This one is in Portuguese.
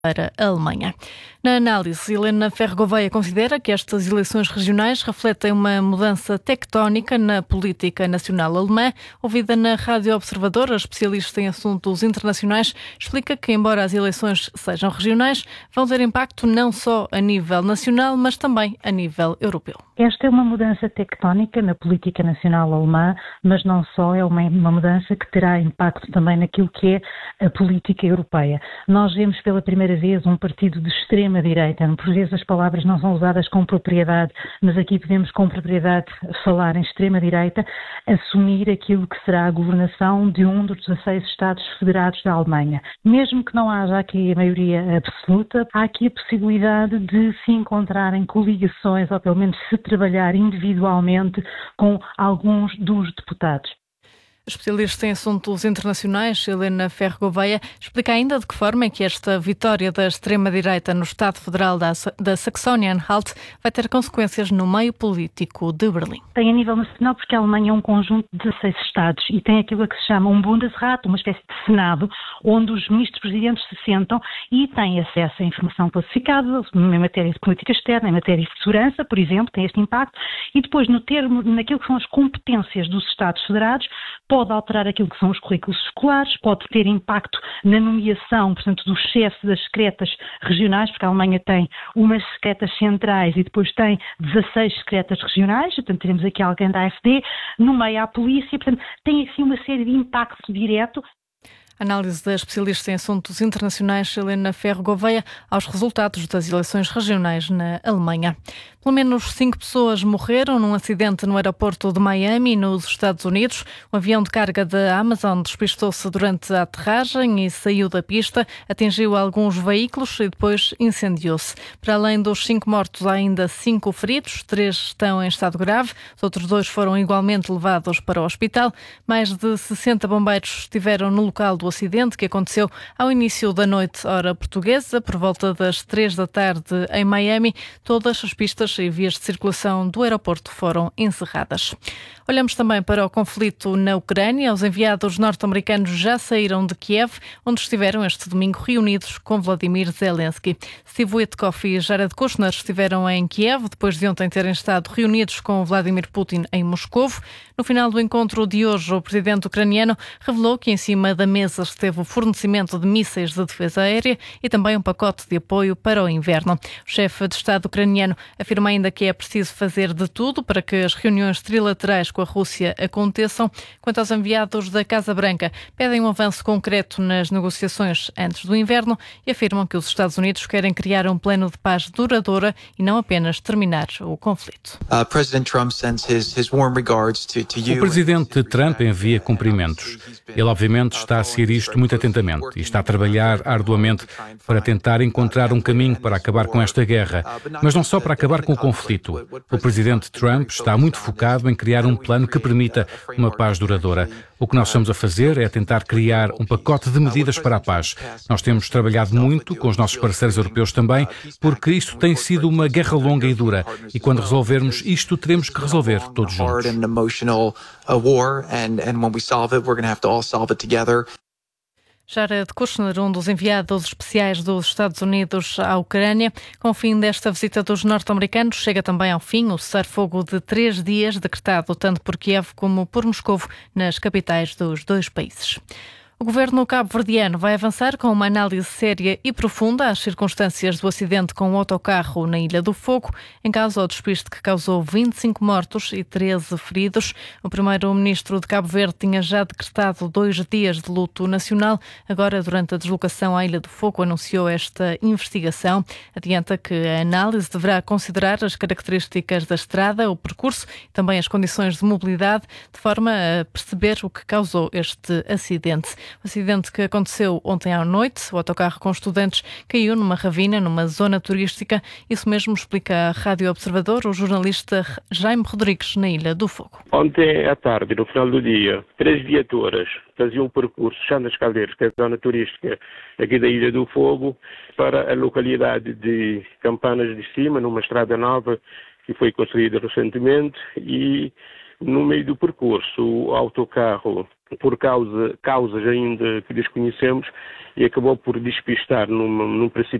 para a Alemanha. Na análise, Helena Ferro Gouveia considera que estas eleições regionais refletem uma mudança tectónica na política nacional alemã. Ouvida na Rádio Observador, a especialista em assuntos internacionais explica que, embora as eleições sejam regionais, vão ter impacto não só a nível nacional, mas também a nível europeu. Esta é uma mudança tectónica na política nacional alemã, mas não só, é uma mudança que terá impacto também naquilo que é a política europeia. Nós vemos pela primeira vez um partido de extrema-direita. Por vezes as palavras não são usadas com propriedade, mas aqui podemos com propriedade falar em extrema-direita, assumir aquilo que será a governação de um dos 16 Estados federados da Alemanha. Mesmo que não haja aqui a maioria absoluta, há aqui a possibilidade de se encontrarem coligações, ou pelo menos se trabalhar individualmente com alguns dos deputados. Especialista em assuntos internacionais, Helena Ferro Gouveia, explica ainda de que forma é que esta vitória da extrema-direita no Estado Federal da Saxónia-Anhalt vai ter consequências no meio político de Berlim. Tem a nível nacional porque a Alemanha é um conjunto de 16 Estados e tem aquilo que se chama um Bundesrat, uma espécie de Senado, onde os ministros-presidentes se sentam e têm acesso à informação classificada em matéria de política externa, em matéria de segurança, por exemplo, tem este impacto, e depois naquilo que são as competências dos Estados Federados, pode alterar aquilo que são os currículos escolares, pode ter impacto na nomeação, portanto, do chefe das secretas regionais, porque a Alemanha tem umas secretas centrais e depois tem 16 secretas regionais, portanto, teremos aqui alguém da AfD, nomeia a polícia, portanto, tem assim uma série de impacto direto. Análise da especialista em assuntos internacionais Helena Ferro Gouveia aos resultados das eleições regionais na Alemanha. Pelo menos 5 pessoas morreram num acidente no aeroporto de Miami, nos Estados Unidos. Um avião de carga da Amazon despistou-se durante a aterragem e saiu da pista, atingiu alguns veículos e depois incendiou-se. Para além dos 5 mortos, há ainda 5 feridos, 3 estão em estado grave, os outros 2 foram igualmente levados para o hospital. Mais de 60 bombeiros estiveram no local do acidente, que aconteceu ao início da noite, hora portuguesa, por volta das 3 da tarde em Miami. Todas as pistas e vias de circulação do aeroporto foram encerradas. Olhamos também para o conflito na Ucrânia. Os enviados norte-americanos já saíram de Kiev, onde estiveram este domingo reunidos com Vladimir Zelensky. Steve Witkoff e Jared Kushner estiveram em Kiev, depois de ontem terem estado reunidos com Vladimir Putin em Moscovo. No final do encontro de hoje, o presidente ucraniano revelou que em cima da mesa esteve o fornecimento de mísseis de defesa aérea e também um pacote de apoio para o inverno. O chefe de Estado ucraniano afirma ainda que é preciso fazer de tudo para que as reuniões trilaterais com a Rússia aconteçam. Quanto aos enviados da Casa Branca, pedem um avanço concreto nas negociações antes do inverno e afirmam que os Estados Unidos querem criar um plano de paz duradoura e não apenas terminar o conflito. O Presidente Trump envia cumprimentos. Ele, obviamente, está a seguir isto muito atentamente e está a trabalhar arduamente para tentar encontrar um caminho para acabar com esta guerra, mas não só para acabar com o conflito. O Presidente Trump está muito focado em criar um plano que permita uma paz duradoura. O que nós estamos a fazer é tentar criar um pacote de medidas para a paz. Nós temos trabalhado muito com os nossos parceiros europeus também, porque isto tem sido uma guerra longa e dura. E quando resolvermos isto, teremos que resolver todos juntos. Jared Kushner, um dos enviados especiais dos Estados Unidos à Ucrânia. Com o fim desta visita dos norte-americanos, chega também ao fim o cessar-fogo de 3 dias, decretado tanto por Kiev como por Moscovo, nas capitais dos 2 países. O governo cabo-verdiano vai avançar com uma análise séria e profunda às circunstâncias do acidente com o autocarro na Ilha do Fogo, em causa ao despiste que causou 25 mortos e 13 feridos. O primeiro-ministro de Cabo Verde tinha já decretado 2 dias de luto nacional. Agora, durante a deslocação à Ilha do Fogo, anunciou esta investigação. Adianta que a análise deverá considerar as características da estrada, o percurso e também as condições de mobilidade, de forma a perceber o que causou este acidente. O acidente que aconteceu ontem à noite, o autocarro com estudantes caiu numa ravina, numa zona turística. Isso mesmo explica à Rádio Observador o jornalista Jaime Rodrigues, na Ilha do Fogo. Ontem à tarde, no final do dia, 3 viaturas faziam um percurso já nas Caldeiras, que é a zona turística aqui da Ilha do Fogo, para a localidade de Campanas de Cima, numa estrada nova que foi construída recentemente, e no meio do percurso o autocarro por causas ainda que desconhecemos, e acabou por despistar num precipício